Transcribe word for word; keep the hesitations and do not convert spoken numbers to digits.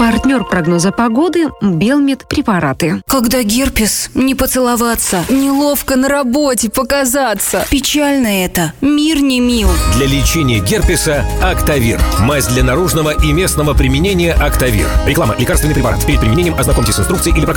Партнер прогноза погоды – Белмед препараты. Когда герпес, не поцеловаться, неловко на работе показаться. Печально это, мир не мил. Для лечения герпеса Актавир. Мазь для наружного и местного применения Актавир. Реклама. Лекарственный препарат. Перед применением ознакомьтесь с инструкцией или проконсультируйтесь